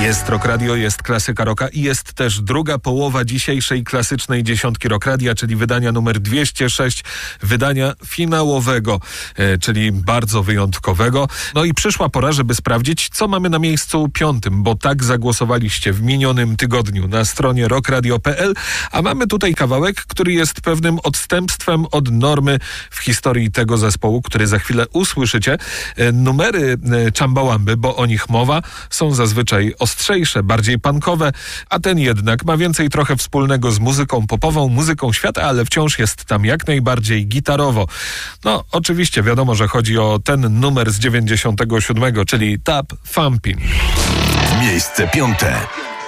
Jest Rock Radio, jest klasyka rocka i jest też druga połowa dzisiejszej klasycznej dziesiątki Rock Radia, czyli wydania numer 206, wydania finałowego, czyli bardzo wyjątkowego. No i przyszła pora, żeby sprawdzić, co mamy na miejscu 5, bo tak zagłosowaliście w minionym tygodniu na stronie rockradio.pl, a mamy tutaj kawałek, który jest pewnym odstępstwem od normy w historii tego zespołu, który za chwilę usłyszycie. Numery Chumbawamby, bo o nich mowa, są zazwyczaj ostrzejsze, bardziej punkowe, a ten jednak ma więcej trochę wspólnego z muzyką popową, muzyką świata, ale wciąż jest tam jak najbardziej gitarowo. No, oczywiście wiadomo, że chodzi o ten numer z 97, czyli Tap Thumping. Miejsce 5.